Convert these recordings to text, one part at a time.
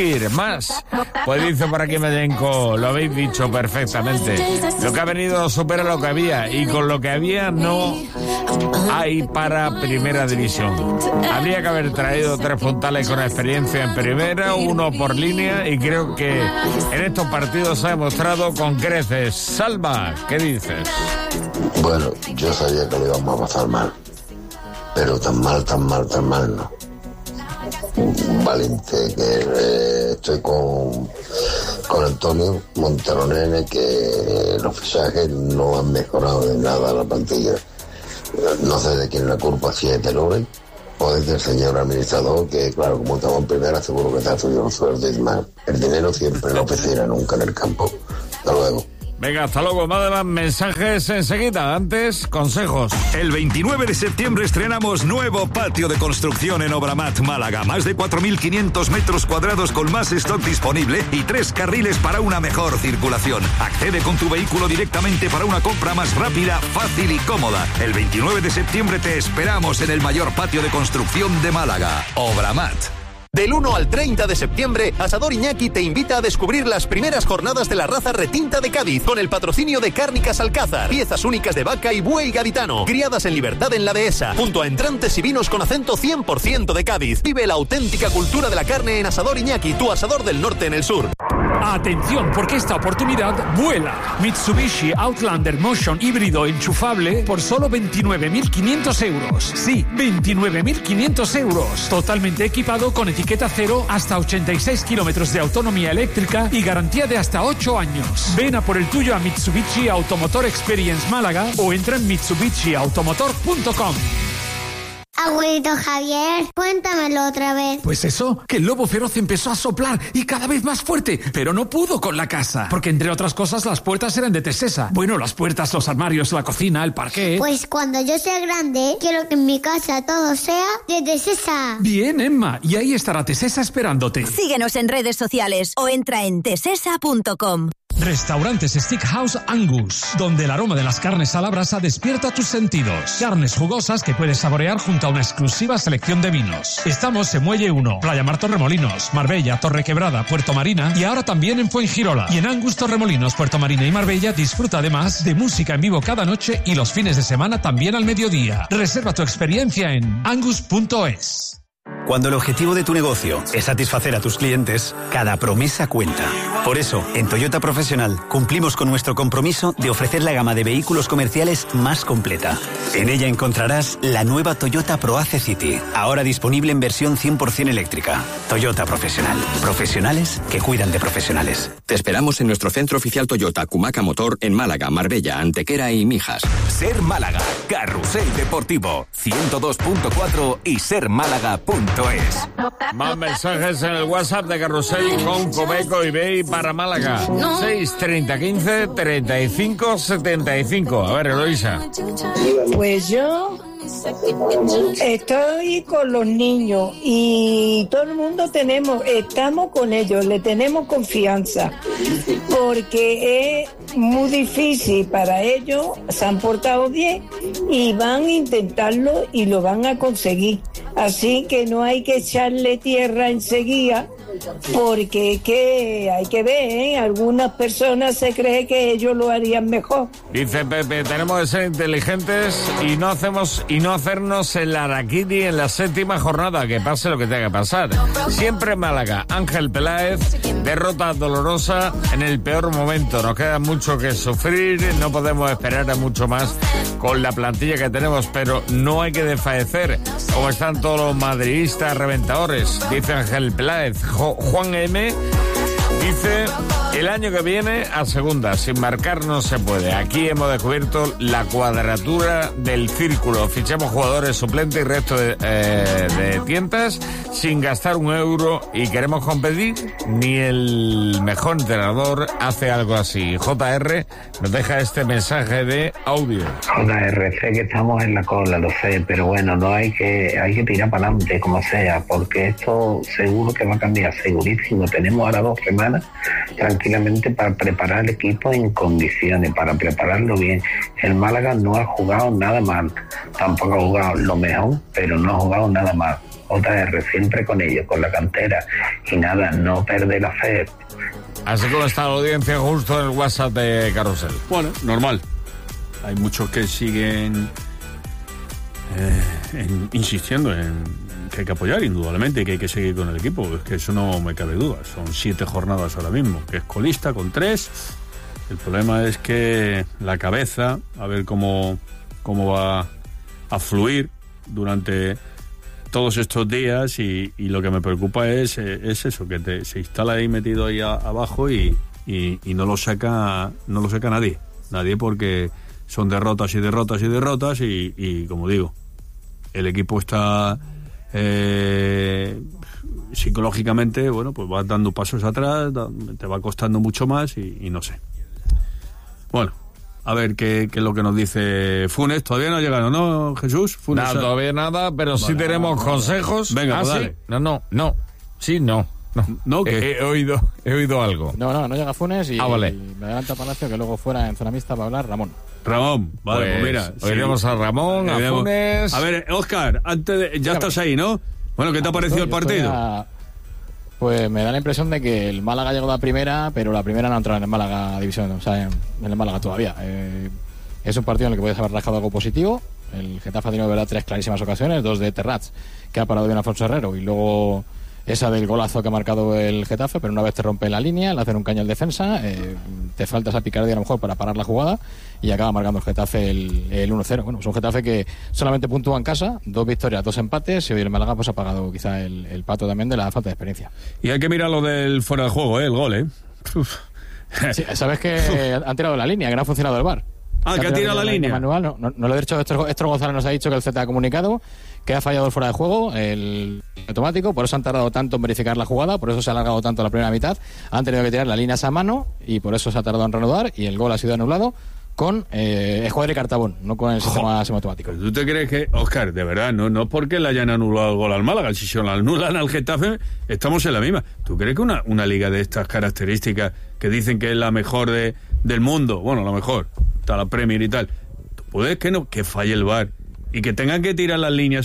más. Pues dice por aquí Mellenco, lo habéis dicho perfectamente. Lo que ha venido supera lo que había, y con lo que había no hay para primera división. Habría que haber traído 3 puntales con experiencia en primera, 1 por línea, y creo que en estos partidos se ha demostrado con creces. Salva, ¿qué dices? Bueno, yo sabía que lo íbamos a pasar mal, pero tan mal no. Valiente, que estoy con Antonio Montero Nene, que los fichajes no han mejorado de nada la plantilla. No sé de quién es la culpa, si es de Loren o es del señor administrador, que claro, como estamos en primera, seguro que está suyo suerte y más. El dinero siempre no pecera nunca en el campo. Hasta luego. Venga, hasta luego. Más mensajes enseguida. Antes, consejos. El 29 de septiembre estrenamos nuevo patio de construcción en Obramat, Málaga. Más de 4.500 metros cuadrados con más stock disponible y 3 carriles para una mejor circulación. Accede con tu vehículo directamente para una compra más rápida, fácil y cómoda. El 29 de septiembre te esperamos en el mayor patio de construcción de Málaga, Obramat. Del 1 al 30 de septiembre, Asador Iñaki te invita a descubrir las primeras jornadas de la raza retinta de Cádiz, con el patrocinio de Cárnicas Alcázar, piezas únicas de vaca y buey gaditano, criadas en libertad en la dehesa, junto a entrantes y vinos con acento 100% de Cádiz. Vive la auténtica cultura de la carne en Asador Iñaki, tu asador del norte en el sur. Atención, porque esta oportunidad vuela. Mitsubishi Outlander Motion híbrido enchufable por solo 29.500 euros. Sí, 29.500 euros. Totalmente equipado con etiqueta cero, hasta 86 kilómetros de autonomía eléctrica y garantía de hasta 8 años. Ven a por el tuyo a Mitsubishi Automotor Experience Málaga o entra en mitsubishiautomotor.com. Abuelito Javier, cuéntamelo otra vez. Pues eso, que el lobo feroz empezó a soplar y cada vez más fuerte, pero no pudo con la casa, porque entre otras cosas las puertas eran de Tesesa. Bueno, las puertas, los armarios, la cocina, el parquet. Pues cuando yo sea grande, quiero que en mi casa todo sea de Tesesa. Bien, Emma, y ahí estará Tesesa esperándote. Síguenos en redes sociales o entra en tesesa.com. Restaurantes Steakhouse Angus, donde el aroma de las carnes a la brasa despierta tus sentidos. Carnes jugosas que puedes saborear junto a una exclusiva selección de vinos. Estamos en Muelle 1, Playa Mar Torremolinos, Marbella, Torrequebrada, Puerto Marina y ahora también en Fuengirola. Y en Angus Torremolinos, Puerto Marina y Marbella disfruta además de música en vivo cada noche y los fines de semana también al mediodía. Reserva tu experiencia en angus.es. Cuando el objetivo de tu negocio es satisfacer a tus clientes, cada promesa cuenta. Por eso, en Toyota Profesional cumplimos con nuestro compromiso de ofrecer la gama de vehículos comerciales más completa. En ella encontrarás la nueva Toyota ProAce City, ahora disponible en versión 100% eléctrica. Toyota Profesional. Profesionales que cuidan de profesionales. Te esperamos en nuestro centro oficial Toyota Cumaca Motor en Málaga, Marbella, Antequera y Mijas. Ser Málaga, Carrusel Deportivo, 102.4 y sermálaga.es. Más mensajes en el WhatsApp de Carrusel con Cobeco y Bay para Málaga. 6 30 15 35 75. A ver, Eloisa. Pues yo estoy con los niños y todo el mundo estamos con ellos, le tenemos confianza, porque es muy difícil para ellos, se han portado bien y van a intentarlo y lo van a conseguir. Así que no hay que echarle tierra enseguida, porque hay que ver, ¿eh? Algunas personas se creen que ellos lo harían mejor. Dice Pepe, tenemos que ser inteligentes y no hacernos el araquiri en la 7ª jornada, que pase lo que tenga que pasar. Siempre en Málaga, Ángel Peláez, derrota dolorosa en el peor momento. Nos queda mucho que sufrir, no podemos esperar a mucho más con la plantilla que tenemos, pero no hay que desfallecer, como están todos los madridistas reventadores, dice Ángel Peláez. Juan M. dice, el año que viene a segunda, sin marcar no se puede. Aquí hemos descubierto la cuadratura del círculo. Fichamos jugadores suplentes y resto de tientas sin gastar un euro y queremos competir. Ni el mejor entrenador hace algo así. JR nos deja este mensaje de audio. JR, sé que estamos en la cola, lo sé, pero bueno, no hay que tirar para adelante como sea, porque esto seguro que va a cambiar, segurísimo. Tenemos ahora 2 semanas tranquilamente para preparar el equipo en condiciones, para prepararlo bien. El Málaga no ha jugado nada mal, tampoco ha jugado lo mejor, pero no ha jugado nada mal. JR, siempre con ellos, con la cantera. Y nada, no perder la fe. Así como está la audiencia justo en el WhatsApp de Carrusel. Bueno, normal. Hay muchos que siguen insistiendo en que hay que apoyar, indudablemente, que hay que seguir con el equipo. Es que eso no me cabe duda. Son 7 jornadas ahora mismo, que es colista con 3. El problema es que la cabeza, a ver cómo va a fluir durante todos estos días, y lo que me preocupa es eso, que se instala ahí metido ahí abajo y no lo saca nadie, porque son derrotas y como digo, el equipo está psicológicamente, bueno, pues va dando pasos atrás, te va costando mucho más y no sé. Bueno, a ver qué es lo que nos dice Funes. Todavía no ha llegado, ¿no, Jesús? Funes, nada, todavía nada, pero sí tenemos consejos. Venga, pues ¿sí? dale. No. Sí, no. No, ¿qué? He oído algo. No llega Funes y, vale. y me adelanta Palacio, que luego fuera en zona mixta para hablar Ramón, vale, pues mira. Oiremos a Ramón, a Funes. A ver, Óscar, ya estás ahí, ¿no? Bueno, ¿qué te ha parecido el partido? Pues me da la impresión de que el Málaga ha llegado a primera, pero la primera no ha entrado en el Málaga división, o sea, en el Málaga todavía. Es un partido en el que puedes haber rascado algo positivo. El Getafe ha tenido, de verdad, 3 clarísimas ocasiones, 2 de Terrats, que ha parado bien Alfonso Herrero, y luego esa del golazo que ha marcado el Getafe, pero una vez te rompe la línea, le hacen un caño al defensa, te falta esa picardía a lo mejor para parar la jugada, y acaba marcando el Getafe el 1-0. Bueno, es un Getafe que solamente puntúa en casa, 2 victorias, 2 empates, y hoy el Málaga pues ha pagado quizá el pato también de la falta de experiencia. Y hay que mirar lo del fuera de juego, el gol, Sí, sabes que han tirado la línea, que no ha funcionado el VAR. Que ha tirado la línea. Manual, no lo he dicho. Héctor González nos ha dicho que el Z ha comunicado que ha fallado el fuera de juego, el automático, por eso han tardado tanto en verificar la jugada, por eso se ha alargado tanto la primera mitad, han tenido que tirar la línea a mano y por eso se ha tardado en reanudar, y el gol ha sido anulado con escuadra y cartabón, no con el sistema semiautomático. ¿Tú te crees que, Óscar, de verdad, no porque le hayan anulado el gol al Málaga, si se lo anulan al Getafe, estamos en la misma? ¿Tú crees que una liga de estas características, que dicen que es la mejor del mundo, bueno, la mejor, está la Premier y tal, ¿tú puedes que falle el VAR y que tengan que tirar las líneas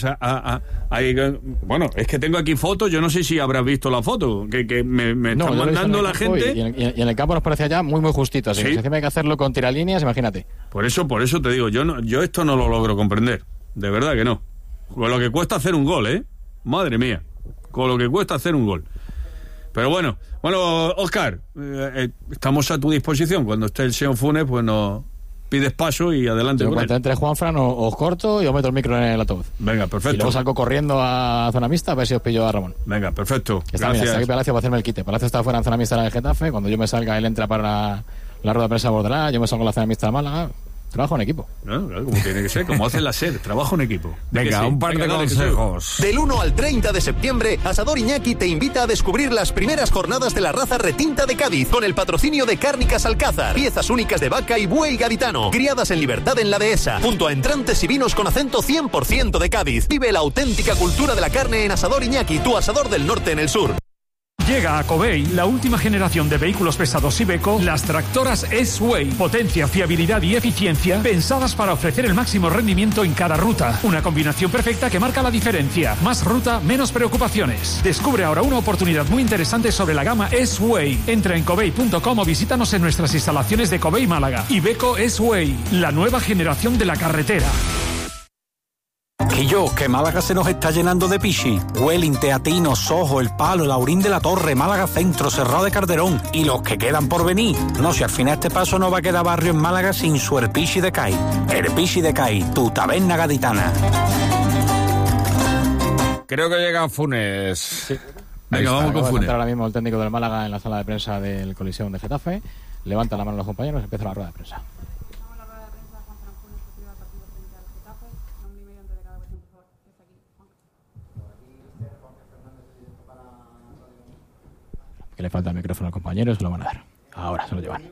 bueno, es que tengo aquí fotos, yo no sé si habrás visto la foto que me están mandando la gente, y en el campo nos parece ya muy justito, así que si encima hay que hacerlo con tiralíneas, imagínate. Por eso te digo, yo esto no lo logro comprender, de verdad que no, con lo que cuesta hacer un gol, madre mía, con lo que cuesta hacer un gol. Pero bueno, Óscar, estamos a tu disposición. Cuando esté el señor Funes, pues nos pides paso y adelante. Yo cuando entre Juanfran os corto y os meto el micro en el altavoz. Venga, perfecto. Y luego salgo corriendo a zona mixta a ver si os pillo a Ramón. Venga, perfecto. Está aquí Palacio para hacerme el quite. Palacio está fuera en zona mixta del Getafe. Cuando yo me salga, él entra para la rueda de prensa Bordelá. Yo me salgo a la zona mixta de Málaga. Trabajo en equipo. No, claro, como tiene que ser, como hace la SER, trabajo en equipo. Venga, un par de consejos. Del 1 al 30 de septiembre, Asador Iñaki te invita a descubrir las primeras jornadas de la raza retinta de Cádiz, con el patrocinio de Cárnicas Alcázar. Piezas únicas de vaca y buey gaditano, criadas en libertad en la dehesa, junto a entrantes y vinos con acento 100% de Cádiz. Vive la auténtica cultura de la carne en Asador Iñaki, tu asador del norte en el sur. Llega a Covey la última generación de vehículos pesados Iveco, las tractoras S-Way. Potencia, fiabilidad y eficiencia pensadas para ofrecer el máximo rendimiento en cada ruta. Una combinación perfecta que marca la diferencia. Más ruta, menos preocupaciones. Descubre ahora una oportunidad muy interesante sobre la gama S-Way. Entra en covey.com o visítanos en nuestras instalaciones de Covey Málaga. Iveco S-Way, la nueva generación de la carretera. Que Málaga se nos está llenando de pichi. Welling, Teatino, Sojo, El Palo, El Aurín de la Torre, Málaga Centro, Cerrado de Calderón y los que quedan por venir. No, si al final este paso no va a quedar barrio en Málaga sin su El Pichi de Cai. El Pichi de Cai, tu taberna gaditana. Creo que llega Funes. Sí. Venga, vamos con Funes. Ahora mismo el técnico del Málaga en la sala de prensa del Coliseo de Getafe. Levanta la mano a los compañeros y empieza la rueda de prensa. Que le falta el micrófono al compañero, se lo van a dar. Ahora se lo llevan.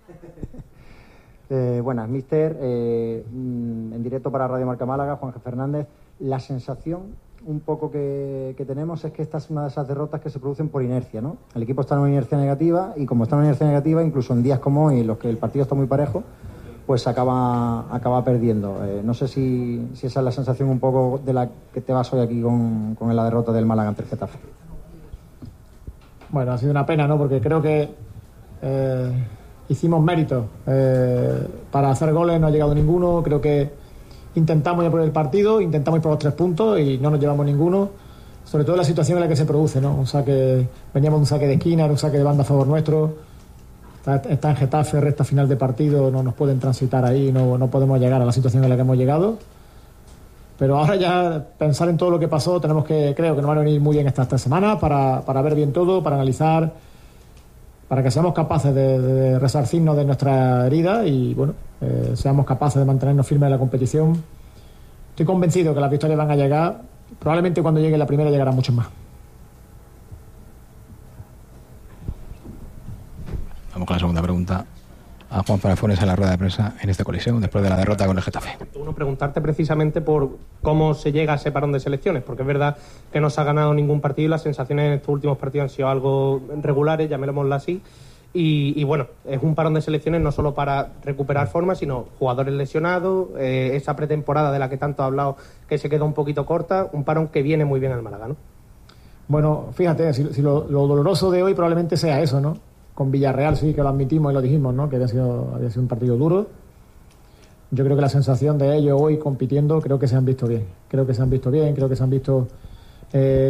Buenas, mister. En directo para Radio Marca Málaga, Juan G. Fernández. La sensación un poco que tenemos es que esta es una de esas derrotas que se producen por inercia, ¿no? El equipo está en una inercia negativa y como está en una inercia negativa, incluso en días como hoy, en los que el partido está muy parejo, pues acaba perdiendo. No sé si esa es la sensación un poco de la que te vas hoy aquí con la derrota del Málaga ante el Getafe. Bueno, ha sido una pena, ¿no? Porque creo que hicimos méritos para hacer goles, no ha llegado ninguno. Creo que intentamos ir por el partido, intentamos ir por los 3 puntos y no nos llevamos ninguno. Sobre todo la situación en la que se produce, ¿no? Veníamos de un saque de esquina, era un saque de banda a favor nuestro. Está en Getafe, recta final de partido, no nos pueden transitar ahí, no podemos llegar a la situación en la que hemos llegado. Pero ahora ya pensar en todo lo que pasó, creo que nos van a venir muy bien estas 3 semanas para ver bien todo, para analizar, para que seamos capaces de resarcirnos de nuestra herida y bueno, seamos capaces de mantenernos firmes en la competición. Estoy convencido que las victorias van a llegar, probablemente cuando llegue la primera llegarán muchos más. Vamos con la segunda pregunta a Juan Parafones en la rueda de prensa en esta colisión después de la derrota con el Getafe. Uno, preguntarte precisamente por cómo se llega a ese parón de selecciones, porque es verdad que no se ha ganado ningún partido y las sensaciones en estos últimos partidos han sido algo regulares, llamémoslo así, y bueno, es un parón de selecciones no solo para recuperar forma, sino jugadores lesionados, esa pretemporada de la que tanto ha hablado que se queda un poquito corta, un parón que viene muy bien al Málaga, ¿no? Bueno, fíjate, si lo doloroso de hoy probablemente sea eso, ¿no? Con Villarreal sí que lo admitimos y lo dijimos, ¿no? Que había sido un partido duro. Yo creo que la sensación de ellos hoy compitiendo, creo que se han visto bien. Creo que se han visto